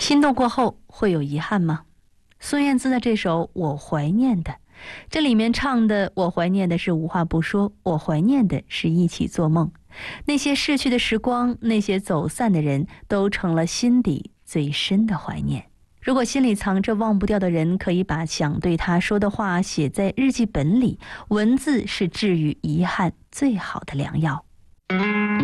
心动过后会有遗憾吗？孙燕姿的这首《我怀念的》，这里面唱的我怀念的是无话不说，我怀念的是一起做梦。那些逝去的时光，那些走散的人，都成了心底最深的怀念。如果心里藏着忘不掉的人，可以把想对他说的话写在日记本里，文字是治愈遗憾最好的良药。